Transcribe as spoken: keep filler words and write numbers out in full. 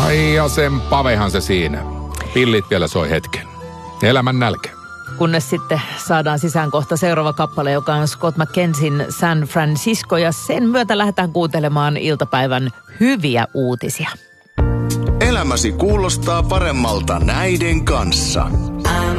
Ai ja sen pavehan se siinä. Pillit vielä soi hetken. Elämän nälkä. Kunnes sitten saadaan sisään kohta seuraava kappale, joka on Scott McKenzin San Francisco. Ja sen myötä lähdetään kuuntelemaan iltapäivän hyviä uutisia. Elämäsi kuulostaa paremmalta näiden kanssa.